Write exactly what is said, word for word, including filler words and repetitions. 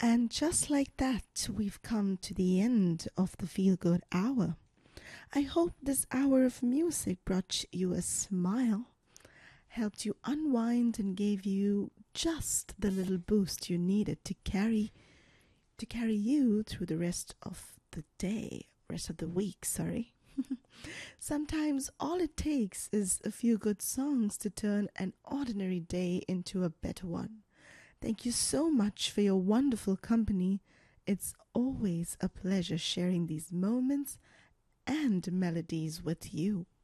And just like that, we've come to the end of the Feel Good Hour. I hope this hour of music brought you a smile, helped you unwind, and gave you just the little boost you needed to carry to carry you through the rest of the day, rest of the week, sorry. Sometimes all it takes is a few good songs to turn an ordinary day into a better one. Thank you so much for your wonderful company. It's always a pleasure sharing these moments and melodies with you.